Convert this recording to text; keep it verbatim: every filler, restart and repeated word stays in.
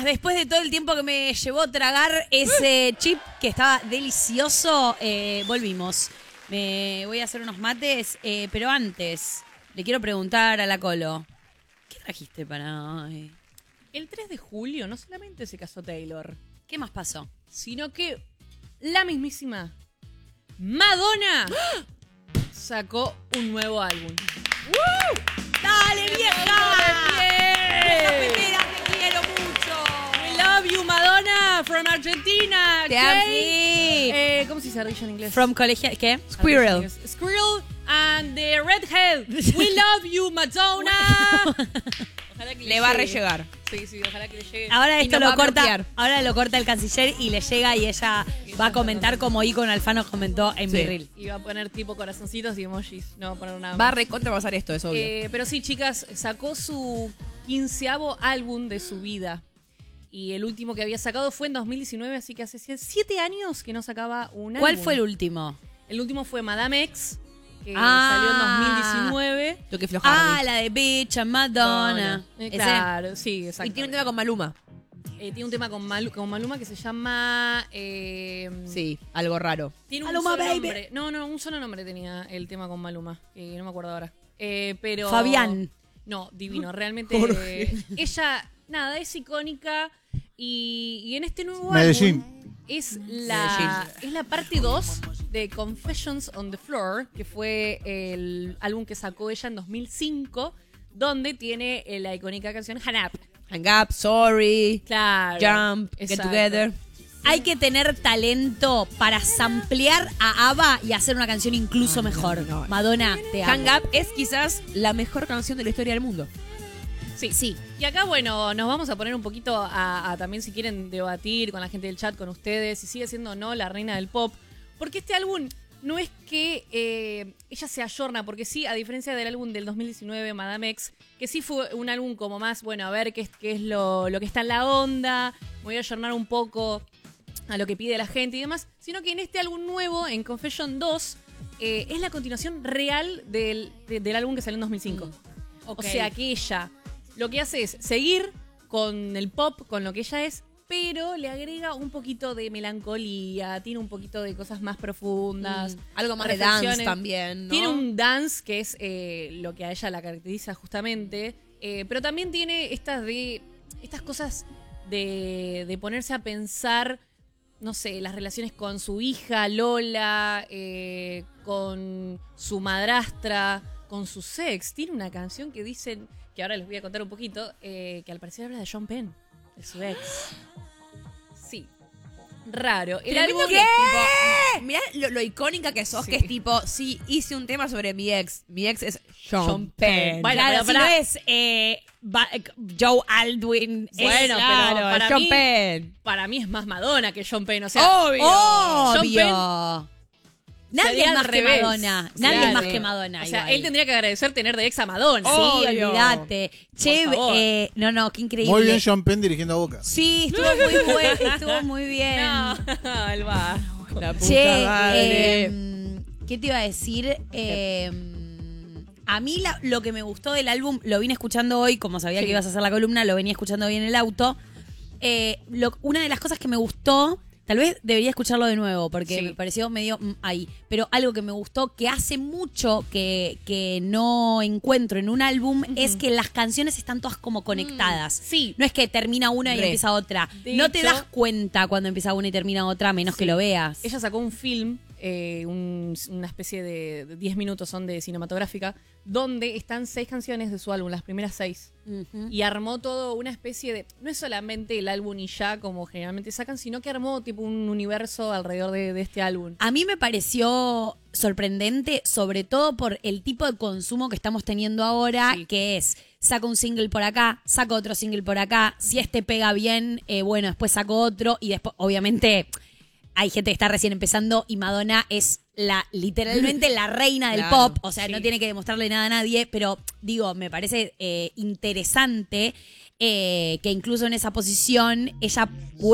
después de todo el tiempo que me llevó tragar ese chip que estaba delicioso, eh, volvimos. Me voy a hacer unos mates, eh, pero antes le quiero preguntar a la Colo, ¿qué trajiste para hoy? El tres de julio no solamente se casó Taylor, ¿Qué más pasó? sino que la mismísima Madonna sacó un nuevo álbum. ¡Uh! ¡Dale, vieja! ¡Vieja petera, te quiero mucho! We love you, Madonna, from Argentina. Te ¿ok? amo. Eh, ¿Cómo se dice ardilla en inglés? From colegial, ¿qué? Squirrel. Squirrel and the redhead. We love you, Madonna. Ojalá que Le va a llegue. rellegar. Sí, sí, ojalá que le llegue. Ahora Y esto nos lo va a corta, bloquear. ahora lo corta el canciller y le llega y ella va a comentar como Icon Alfano comentó en Sí. mi reel. Y va a poner tipo corazoncitos y emojis. No va a poner nada Va a más. recontra pasar esto, es obvio. Eh, pero sí, chicas, sacó su quinceavo álbum de su vida. Y el último que había sacado fue en dos mil diecinueve, así que hace siete años que no sacaba un álbum. ¿Cuál fue el último? El último fue Madame X, que Ah. salió en dos mil diecinueve. Lo que Ah, la de Bitch and Madonna. Eh, Ese. claro, sí, exacto. Y tiene un tema con Maluma. Eh, tiene un tema con, Malu- con Maluma que se llama... eh, Sí, algo raro. Tiene un Maluma, solo baby. nombre. No, no, un solo nombre tenía el tema con Maluma, que no me acuerdo ahora. Eh, pero Fabián. No, divino, realmente. Jorge. Ella, nada, es icónica y, y en este nuevo Medellín. álbum es la, es la parte dos de Confessions on the Floor, que fue el álbum que sacó ella en dos mil cinco, donde tiene eh, la icónica canción Hang Up. Hang Up, Sorry, Claro. Jump, Get Exacto. Together. Hay que tener talento para samplear a ABBA y hacer una canción incluso mejor. no. Madonna, te amo. Hang Up es quizás la mejor canción de la historia del mundo. Sí. Sí. Y acá, bueno, nos vamos a poner un poquito a, a también si quieren debatir con la gente del chat, con ustedes, si sigue siendo o no la reina del pop. Porque este álbum no es que eh, ella se ayorna, porque sí, a diferencia del álbum del dos mil diecinueve, Madame X, que sí fue un álbum como más, bueno, a ver qué es, qué es lo, lo que está en la onda, me voy a ayornar un poco a lo que pide la gente y demás, sino que en este álbum nuevo, en Confession dos, eh, es la continuación real del, de- del álbum que salió en dos mil cinco. Ok. O sea que ella lo que hace es seguir con el pop, con lo que ella es, pero le agrega un poquito de melancolía, tiene un poquito de cosas más profundas. Mm, algo más de dance reflexiones. también, ¿no? Tiene un dance que es eh, lo que a ella la caracteriza justamente, eh, pero también tiene estas de estas cosas de, de ponerse a pensar, no sé, las relaciones con su hija Lola, eh, con su madrastra, con su sex. Tiene una canción que dicen, que ahora les voy a contar un poquito, eh, que al parecer habla de Sean Penn, de su ex. Sí. Raro. El Tremendo álbum que es tipo, mirá lo, lo icónica que sos, Sí. que es tipo, sí, hice un tema sobre mi ex. Mi ex es Sean, Sean Penn. Penn. Bueno, Claro, pero si no pará. es eh, ba- Joe Aldwin. es- Bueno, Claro, pero para Sean mí, Penn. para mí es más Madonna que Sean Penn. O sea, Obvio. Obvio. Nadie sería es al más que revés. Madonna. Nadie Claro. es más que Madonna. O sea, igual. él tendría que agradecer tener de ex a Madonna. Sí, Obvio. olvídate. Che, favor. eh, no, no, qué increíble. Muy bien Sean Penn dirigiendo a Boca. Sí, estuvo muy bueno, estuvo muy bien. No, él va. La puta Che, madre. eh, ¿qué te iba a decir? Eh, a mí la- lo que me gustó del álbum, lo vine escuchando hoy, como sabía Sí. que ibas a hacer la columna, lo venía escuchando hoy en el auto. Eh, lo- una de las cosas que me gustó, tal vez debería escucharlo de nuevo, porque Sí. me pareció medio mm, ahí, pero algo que me gustó, que hace mucho que, que no encuentro en un álbum, es que las canciones están todas como conectadas. Sí. No es que termina una y Re. empieza otra. De no te hecho- das cuenta cuando empieza una y termina otra, a menos que lo veas. Ella sacó un film, eh, un- una especie de de diez minutos son de cinematográfica, donde están seis canciones de su álbum, las primeras seis. Ujú. Y armó todo una especie de... No es solamente el álbum y ya, como generalmente sacan, sino que armó tipo un universo alrededor de, de este álbum. A mí me pareció sorprendente, sobre todo por el tipo de consumo que estamos teniendo ahora, Sí. que es, saco un single por acá, saco otro single por acá, si este pega bien, eh, bueno, después saco otro, y después, obviamente, hay gente que está recién empezando, y Madonna es la literalmente la reina del Claro, pop, o sea, sí. no tiene que demostrarle nada a nadie, pero digo, me parece eh, interesante eh, que incluso en esa posición ella